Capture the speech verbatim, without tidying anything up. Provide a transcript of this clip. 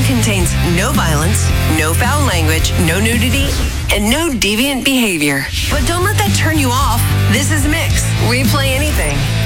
contains no violence, no foul language, no nudity, and no deviant behavior. But don't let that turn you off. This is Mix. We play anything.